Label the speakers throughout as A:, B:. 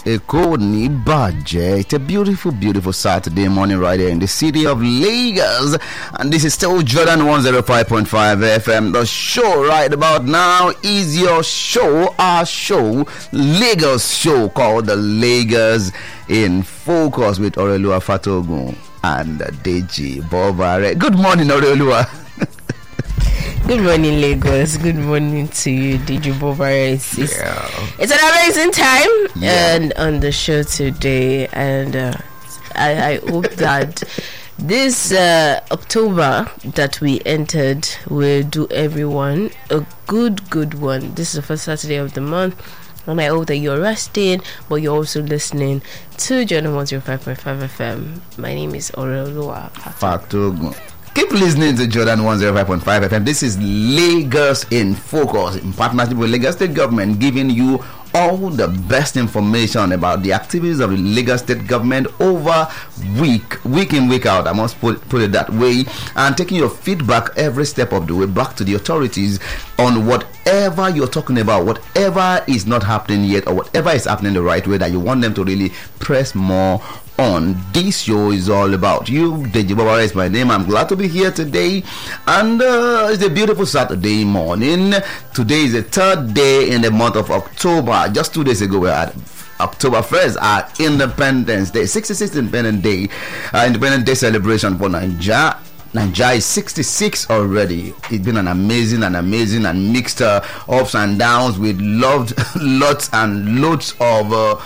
A: Eko ni baje. It's a beautiful, beautiful Saturday morning right here in the city of Lagos. And this is still Jordan 105.5 FM. The show right about now is your show, our show, Lagos show called the Lagos in Focus with Orelua Fatogun and Deji Bobare. Good morning, Orelua.
B: Good morning, Lagos. Good morning to you, DJ Bobare. It's an amazing time and on the show today, and I hope that this October that we entered will do everyone a good one. This is the first Saturday of the month, and I hope that you're resting, but you're also listening to Jordan 105.5 FM. My name is Orelua
A: Fatogun. Keep listening to Jordan 105.5 FM. This is Lagos in Focus, in partnership with Lagos State Government, giving you all the best information about the activities of the Lagos State Government over week in, week out. I must put it that way, and taking your feedback every step of the way back to the authorities on whatever you're talking about, whatever is not happening yet, or whatever is happening the right way that you want them to really press more on. This show is all about you. Deji Bobare is my name. I'm glad to be here today, and it's a beautiful Saturday morning. Today is the third day in the month of October. Just 2 days ago we had October 1st, our Independence Day, 66th Independence Day celebration for Nigeria. Nigeria is 66 already. It's been an amazing and mixed ups and downs with lots and loads of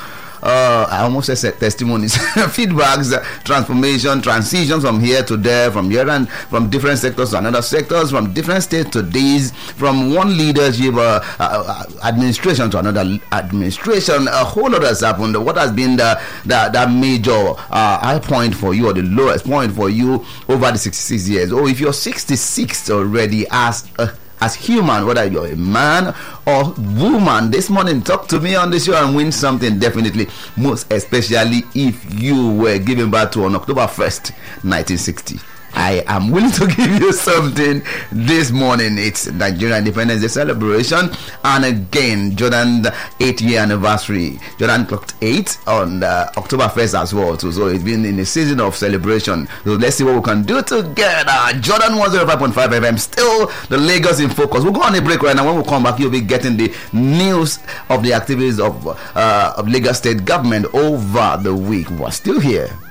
A: I almost said testimonies, feedbacks, transformation, transitions from here to there, from here and from different sectors to another sectors, from different states to these, from one leadership administration to another administration. A whole lot has happened. What has been the major high point for you, or the lowest point for you over the 66 years? Or if you're 66 already as human, whether you're a man or woman, this morning talk to me on the show and win something, definitely, most especially if you were given birth to on October 1st, 1960. I am willing to give you something this morning. It's Nigeria Independence Day celebration, and again, Jordan 8-year anniversary. Jordan clocked 8 on October 1st as well too. So it's been in a season of celebration. So let's see what we can do together. Jordan 105.5 FM, still the Lagos in Focus. We'll go on a break right now. When we come back, you'll be getting the news of the activities of Lagos State Government over the week. We're still here.